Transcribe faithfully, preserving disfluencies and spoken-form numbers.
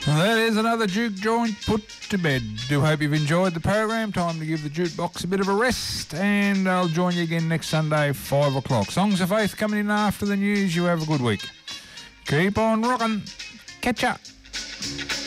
Well, that is another juke joint put to bed. Do hope you've enjoyed the program. Time to give the jukebox a bit of a rest, and I'll join you again next Sunday, five o'clock. Songs of Faith coming in after the news. You have a good week. Keep on rocking. Catch up.